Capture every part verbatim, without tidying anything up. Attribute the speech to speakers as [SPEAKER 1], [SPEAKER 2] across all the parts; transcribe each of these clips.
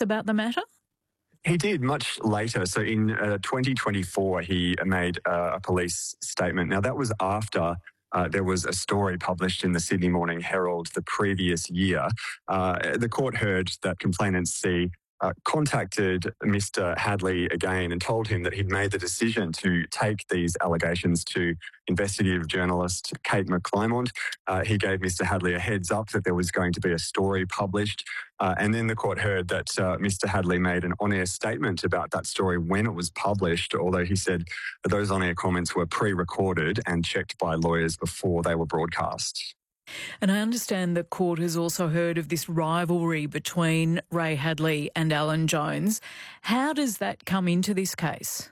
[SPEAKER 1] about the matter?
[SPEAKER 2] He did much later. So in uh, twenty twenty-four, he made uh, a police statement. Now, that was after uh, there was a story published in the Sydney Morning Herald the previous year. Uh, the court heard that complainant C Uh, contacted Mister Hadley again and told him that he'd made the decision to take these allegations to investigative journalist Kate McClymont. Uh, he gave Mister Hadley a heads up that there was going to be a story published. Uh, and then the court heard that uh, Mister Hadley made an on-air statement about that story when it was published, although he said that those on-air comments were pre-recorded and checked by lawyers before they were broadcast.
[SPEAKER 1] And I understand the court has also heard of this rivalry between Ray Hadley and Alan Jones. How does that come into this case?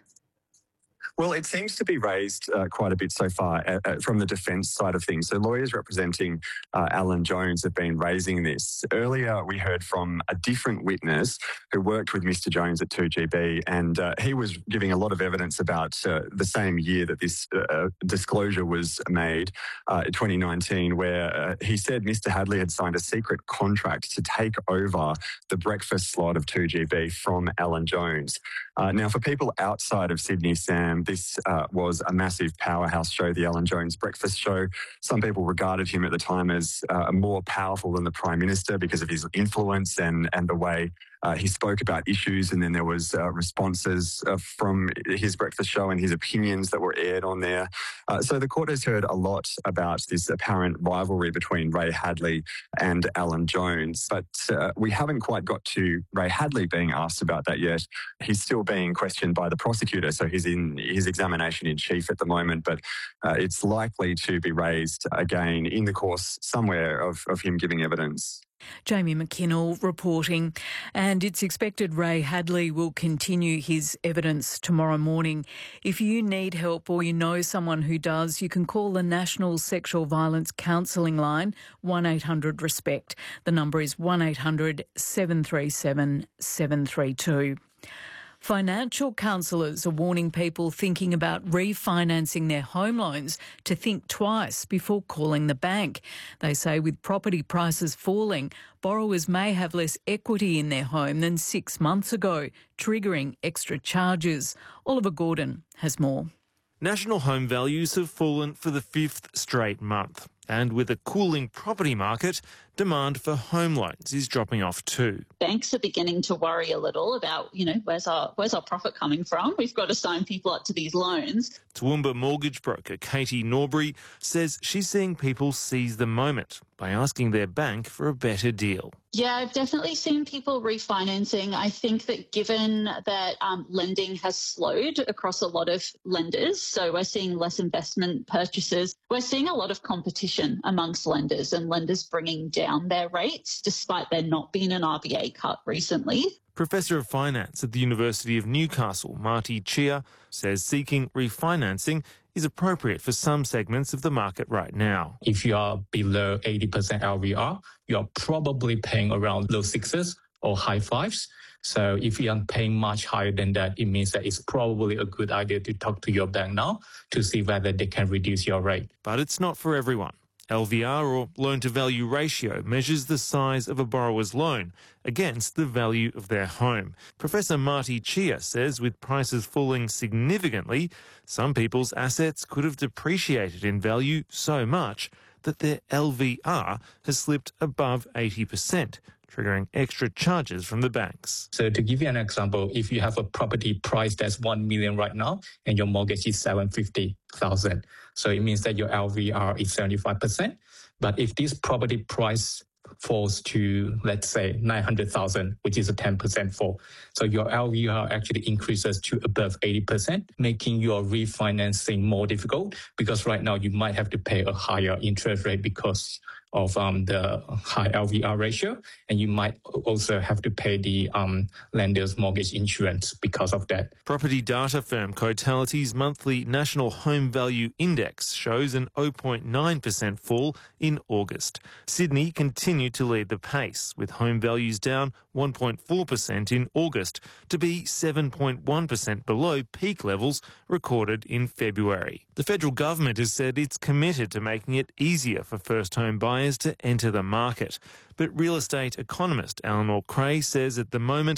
[SPEAKER 2] Well, it seems to be raised uh, quite a bit so far uh, uh, from the defence side of things. So lawyers representing uh, Alan Jones have been raising this. Earlier, we heard from a different witness who worked with Mister Jones at two G B, and uh, he was giving a lot of evidence about uh, the same year that this uh, disclosure was made, uh, twenty nineteen, where uh, he said Mister Hadley had signed a secret contract to take over the breakfast slot of two G B from Alan Jones. Uh, now, for people outside of Sydney, Sam, this uh, was a massive powerhouse show, the Alan Jones Breakfast Show. Some people regarded him at the time as uh, more powerful than the Prime Minister because of his influence and, and the way uh, he spoke about issues. And then there was uh, responses uh, from his breakfast show and his opinions that were aired on there. Uh, so the court has heard a lot about this apparent rivalry between Ray Hadley and Alan Jones, but uh, we haven't quite got to Ray Hadley being asked about that yet. He's still being questioned by the prosecutor, so he's in his examination in chief at the moment, but uh, it's likely to be raised again in the course somewhere of, of him giving evidence.
[SPEAKER 1] Jamie McKinnell reporting, and it's expected Ray Hadley will continue his evidence tomorrow morning. If you need help or you know someone who does, you can call the National Sexual Violence Counselling line, one eight hundred RESPECT. The number is one eight hundred seven three seven seven three two. Financial counsellors are warning people thinking about refinancing their home loans to think twice before calling the bank. They say with property prices falling, borrowers may have less equity in their home than six months ago, triggering extra charges. Oliver Gordon has more.
[SPEAKER 3] National home values have fallen for the fifth straight month. And with a cooling property market, demand for home loans is dropping off too.
[SPEAKER 4] Banks are beginning to worry a little about, you know, where's our where's our profit coming from? We've got to sign people up to these loans.
[SPEAKER 3] Toowoomba mortgage broker Katie Norbury says she's seeing people seize the moment by asking their bank for a better deal.
[SPEAKER 4] Yeah, I've definitely seen people refinancing. I think that given that um, lending has slowed across a lot of lenders, so we're seeing less investment purchases, we're seeing a lot of competition amongst lenders and lenders bringing down their rates despite there not being an R B A cut recently.
[SPEAKER 3] Professor of Finance at the University of Newcastle, Marty Chia, says seeking refinancing is appropriate for some segments of the market right now.
[SPEAKER 5] If you are below eighty percent L V R, you're probably paying around low sixes or high fives. So if you are paying much higher than that, it means that it's probably a good idea to talk to your bank now to see whether they can reduce your rate.
[SPEAKER 3] But it's not for everyone. L V R, or loan-to-value ratio, measures the size of a borrower's loan against the value of their home. Professor Marty Chia says with prices falling significantly, some people's assets could have depreciated in value so much that their L V R has slipped above eighty percent, triggering extra charges from the banks.
[SPEAKER 5] So to give you an example, if you have a property price that's one million right now and your mortgage is seven hundred fifty thousand, so it means that your L V R is seventy-five percent. But if this property price falls to, let's say, nine hundred thousand, which is a ten percent fall, so your L V R actually increases to above eighty percent, making your refinancing more difficult because right now you might have to pay a higher interest rate because of um, the high L V R ratio, and you might also have to pay the um, lender's mortgage insurance because of that.
[SPEAKER 3] Property data firm Cotality's monthly National Home Value Index shows an zero point nine percent fall in August. Sydney continued to lead the pace, with home values down one point four percent in August to be seven point one percent below peak levels recorded in February. The federal government has said it's committed to making it easier for first-home buyers to enter the market. But real estate economist Eleanor Cray says at the moment